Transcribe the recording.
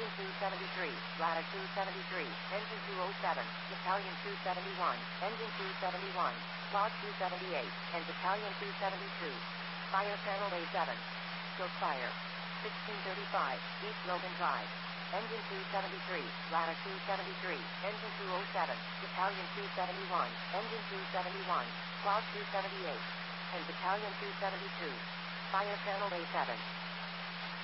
Engine 273, Ladder 273, Engine 207, Battalion 271, Engine 271, Squad 278, and Battalion 272. Fire Channel A7. Stroke fire. 1635, East Logan Drive. Engine 273, Ladder 273, Engine 207, Battalion 271, Engine 271, Squad 278, and Battalion 272. Fire Channel A7.